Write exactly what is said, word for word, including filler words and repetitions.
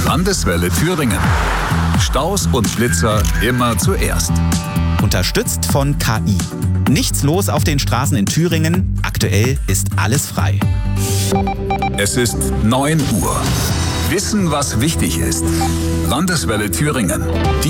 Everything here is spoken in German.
Landeswelle Thüringen. Staus und Blitzer immer zuerst. Unterstützt von K I. Nichts los auf den Straßen in Thüringen. Aktuell ist alles frei. Es ist neun Uhr. Wissen, was wichtig ist. Landeswelle Thüringen.